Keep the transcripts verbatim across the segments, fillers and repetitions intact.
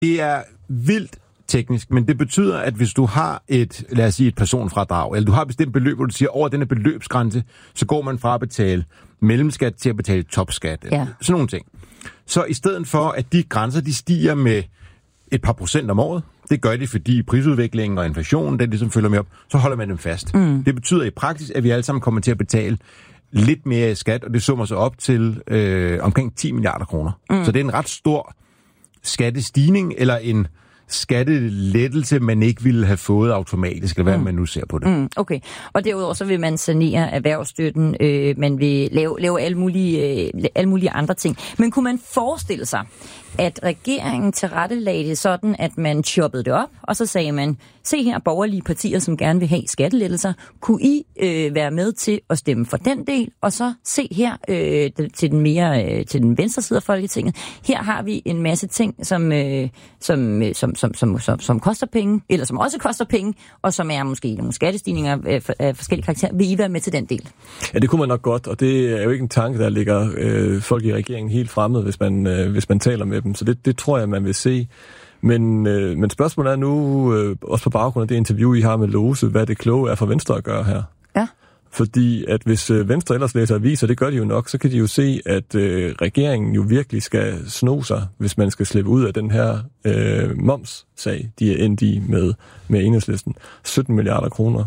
Det er vildt teknisk, men det betyder, at hvis du har et, lad os sige, et personfradrag, eller du har et bestemt beløb, hvor du siger, over denne beløbsgrænse, så går man fra at betale mellemskat til at betale topskat. Ja. Sådan nogle ting. Så i stedet for, at de grænser, de stiger med et par procent om året, det gør de, fordi prisudviklingen og inflationen, den ligesom følger med op, så holder man dem fast. Mm. Det betyder i praksis, at vi alle sammen kommer til at betale lidt mere i skat, og det summer sig op til øh, omkring ti milliarder kroner. Mm. Så det er en ret stor skattestigning, eller en skattelettelse, man ikke ville have fået automatisk, eller hvad mm. man nu ser på det. Mm, okay. Og derudover så vil man sanere erhvervsstøtten, øh, man vil lave, lave alle, mulige, øh, alle mulige andre ting. Men kunne man forestille sig, at regeringen tilrettelagde det sådan, at man choppede det op, og så sagde man, se her borgerlige partier, som gerne vil have skattelettelser, kunne I øh, være med til at stemme for den del, og så se her øh, til den mere øh, til den venstre side af Folketinget. Her har vi en masse ting, som, øh, som, som, som, som, som, som koster penge, eller som også koster penge, og som er måske nogle skattestigninger af, af forskellige karakterer. Vil I være med til den del? Ja, det kunne man nok godt, og det er jo ikke en tanke, der ligger øh, folk i regeringen helt fremmed, hvis man, øh, hvis man taler med dem. Så det, det tror jeg, man vil se. Men, øh, men spørgsmålet er nu, øh, også på baggrund af det interview, I har med Lose, hvad det kloge er for Venstre at gøre her. Ja. Fordi at hvis øh, Venstre ellers læser aviser, det gør de jo nok, så kan de jo se, at øh, regeringen jo virkelig skal sno sig, hvis man skal slippe ud af den her øh, momssag, de er endt i med, med Enhedslisten. sytten milliarder kroner.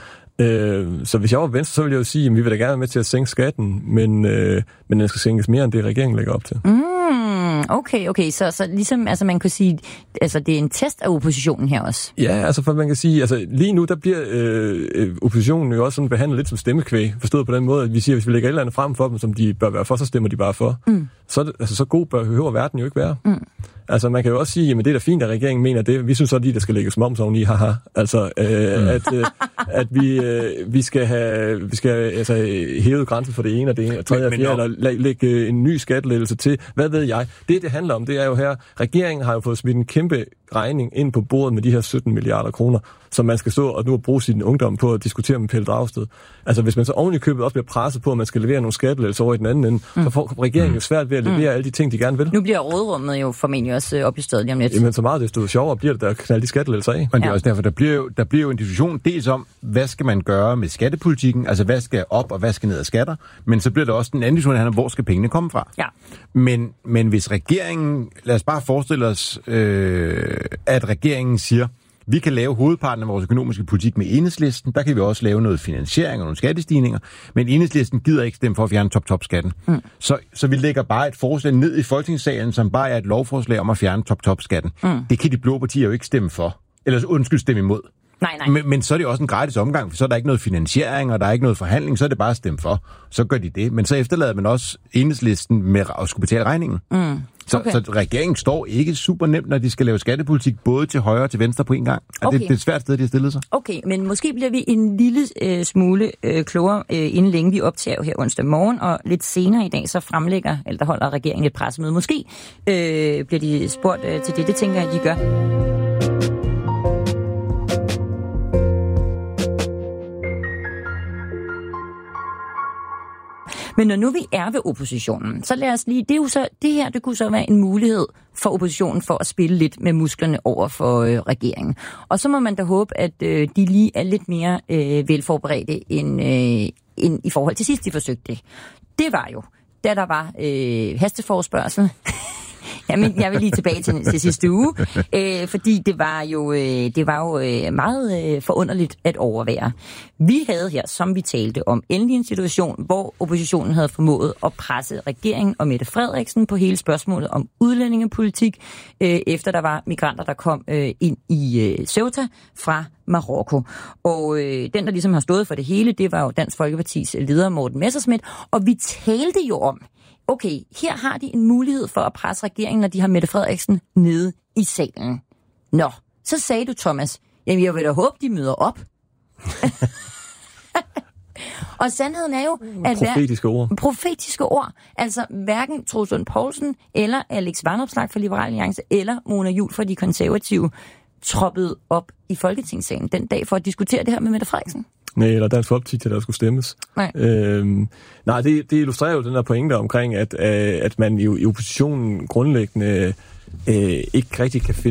Øh, så hvis jeg var Venstre, så ville jeg jo sige, at vi vil da gerne være med til at sænke skatten, men, øh, men den skal sænkes mere, end det regeringen lægger op til. Mm. Okay, okay, så, så ligesom, altså man kan sige, altså det er en test af oppositionen her også. Ja, altså for man kan sige, altså lige nu, der bliver øh, oppositionen jo også sådan behandlet lidt som stemmekvæg, forstået på den måde, at vi siger, at hvis vi lægger et eller andet frem for dem, som de bør være for, så stemmer de bare for. Mm. Så, det, altså, så god bør behøver verden jo ikke være. Mm. Altså man kan jo også sige, jamen det er da fint, at regeringen mener det. Vi synes så lige, der skal lægges moms oveni, haha. Altså øh, mm. at, øh, at vi, øh, vi skal have vi skal altså, hævet grænsen for det ene og det ene, og tredje og fjerde, eller læ- lægge en ny skattelettelse til. Hvad ved jeg? Det, det handler om, det er jo her, regeringen har jo fået smidt en kæmpe regning ind på bordet med de her sytten milliarder kroner, som man skal stå og nu bruge sin ungdom på at diskutere med Pelle Dragsted. Altså hvis man så oven i købet også bliver presset på, at man skal levere nogle skattelettelser over i den anden ende, mm. så får regeringen jo svært ved at levere mm. alle de ting, de gerne vil. Nu bliver råderummet jo formentlig også op i stedet lige om lidt. Jamen så meget desto sjovere bliver det, der knalder de skattelettelser af. Men det er også derfor, der bliver, jo, der bliver jo en diskussion dels om, hvad skal man gøre med skattepolitikken, altså hvad skal op og hvad skal ned af skatter, men så bliver der også den anden diskussion, der handler om, hvor skal pengene komme fra. Ja. Men, men hvis regeringen, lad os bare forestille os, øh, at regeringen siger, vi kan lave hovedparten af vores økonomiske politik med Enhedslisten. Der kan vi også lave noget finansiering og nogle skattestigninger. Men Enhedslisten gider ikke stemme for at fjerne top-top-skatten. Mm. Så, så vi lægger bare et forslag ned i Folketingssalen, som bare er et lovforslag om at fjerne top-top-skatten. Mm. Det kan de blå partier jo ikke stemme for. Eller undskyld, stemme imod. Nej, nej. Men, men så er det også en gratis omgang, for så er der ikke noget finansiering, og der er ikke noget forhandling, så er det bare at stemme for. Så gør de det. Men så efterlader man også Enhedslisten med at skulle betale regningen. Mm. Så, okay. så regeringen står ikke super nemt, når de skal lave skattepolitik, både til højre og til venstre på en gang. Okay. Det, det er et svært sted, de har stillet sig. Okay, men måske bliver vi en lille øh, smule øh, klogere, øh, inden længe vi optager her onsdag morgen, og lidt senere i dag, så fremlægger, eller der holder regeringen et pressemøde. Måske øh, bliver de spurgt øh, til det, det tænker jeg, de gør. Men når nu vi er ved oppositionen, så lad os lige, det, er jo så, det her, det kunne så være en mulighed for oppositionen for at spille lidt med musklerne over for øh, regeringen. Og så må man da håbe, at øh, de lige er lidt mere øh, velforberedte end, øh, end i forhold til sidst, de forsøgte det. Det var jo, da der var øh, hasteforespørgsel. Jamen, jeg vil lige tilbage til, til sidste uge, øh, fordi det var jo, øh, det var jo øh, meget øh, forunderligt at overvære. Vi havde her, som vi talte om, endelig en situation, hvor oppositionen havde formået at presse regeringen og Mette Frederiksen på hele spørgsmålet om udlændingepolitik, øh, efter der var migranter, der kom øh, ind i øh, Ceuta fra Marokko. Og øh, den, der ligesom har stået for det hele, det var jo Dansk Folkepartis leder Morten Messerschmidt, og vi talte jo om, okay, her har de en mulighed for at presse regeringen, når de har Mette Frederiksen nede i salen. Nå, så sagde du, Thomas, jamen jeg vil da håbe, de møder op. Og sandheden er jo, at profetiske ord. Profetiske ord. Altså hverken Troels Lund Poulsen eller Alex Vanopslagh fra Liberal Alliance eller Mona Juul fra De Konservative troppede op i Folketingssalen den dag for at diskutere det her med Mette Frederiksen. Nej, eller Dansk Folkeparti til, der skulle stemmes. Nej, Øhm, nej det, det illustrerer jo den der pointe omkring, at, at man i, i oppositionen grundlæggende øh, ikke rigtig kan finde